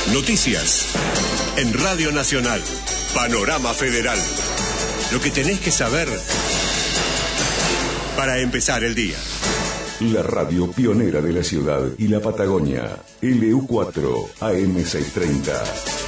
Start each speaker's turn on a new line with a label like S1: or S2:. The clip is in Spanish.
S1: Noticias. En Radio Nacional. Panorama Federal. Lo que tenés que saber para empezar el día.
S2: La radio pionera de la ciudad y la Patagonia. LU4 AM630.